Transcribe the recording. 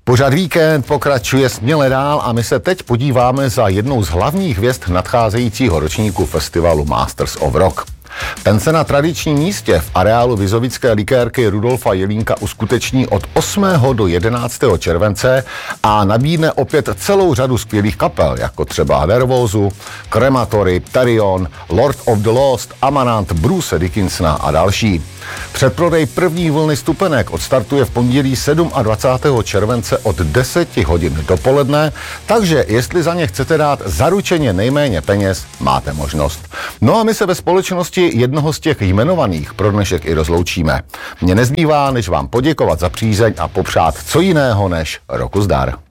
Pořad Víkend pokračuje směle dál a my se teď podíváme za jednou z hlavních hvězd nadcházejícího ročníku festivalu Masters of Rock. Ten se na tradičním místě v areálu Vizovické likérky Rudolfa Jelínka uskuteční od 8. do 11. července a nabídne opět celou řadu skvělých kapel, jako třeba Nervózu, Crematory, Therion, Lord of the Lost, Amarant, Bruce Dickinsona a další. Předprodej první vlny stupenek odstartuje v pondělí 27. července od 10 hodin dopoledne, takže jestli za ně chcete dát zaručeně nejméně peněz, máte možnost. No a my se ve společnosti jednoho z těch jmenovaných pro dnešek i rozloučíme. Mně nezbývá, než vám poděkovat za přízeň a popřát co jiného než roku zdar.